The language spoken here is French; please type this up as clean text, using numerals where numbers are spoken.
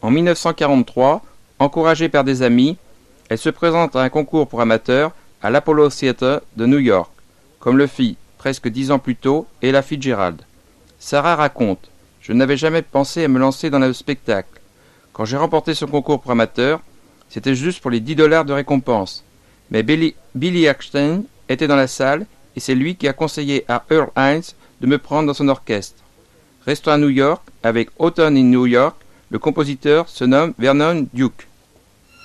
En 1943, encouragée par des amis, elle se présente à un concours pour amateurs à l'Apollo Theatre de New York, comme le fit, presque 10 ans plus tôt, Ella Fitzgerald. Sarah raconte « Je n'avais jamais pensé à me lancer dans le spectacle. Quand j'ai remporté ce concours pour amateurs, c'était juste pour les $10 de récompense. Mais Billy Eckstine était dans la salle et c'est lui qui a conseillé à Earl Hines de me prendre dans son orchestre. Restons à New York avec Autumn in New York, le compositeur se nomme Vernon Duke.